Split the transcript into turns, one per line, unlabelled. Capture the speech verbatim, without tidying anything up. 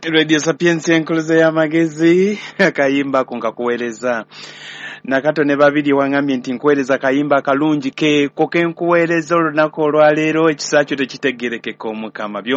Radio Sapienza enkuluze y'amagezi akayimba kunkakuweereza nakato ne babiri wangambye nti nkuweereza kayimba kalungi ke koke nkuweereza olunaku olwaleero ekisa kyo tekitegerekeka omukama.